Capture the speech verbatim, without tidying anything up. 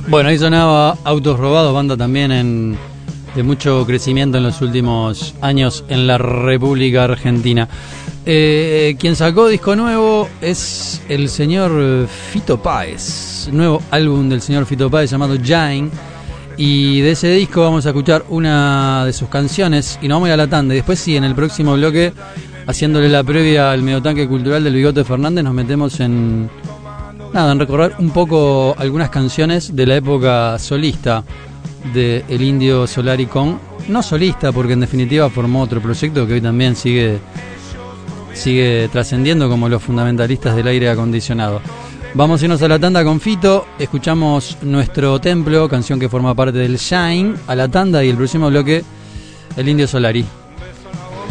Bueno, ahí sonaba Autos Robados, banda también en, de mucho crecimiento en los últimos años en la República Argentina. Eh, quien sacó disco nuevo es el señor Fito Páez, nuevo álbum del señor Fito Páez llamado Jain, y de ese disco vamos a escuchar una de sus canciones y nos vamos a ir a la tanda, y después sí, en el próximo bloque, haciéndole la previa al Medio-Tanque Cultural del Bigote Fernández, nos metemos en nada, en recorrer un poco algunas canciones de la época solista de El Indio Solari con, no solista porque en definitiva formó otro proyecto que hoy también sigue sigue trascendiendo, como los fundamentalistas del aire acondicionado. Vamos a irnos a la tanda con Fito, escuchamos Nuestro Templo, canción que forma parte del Shine, a la tanda, y el próximo bloque El Indio Solari.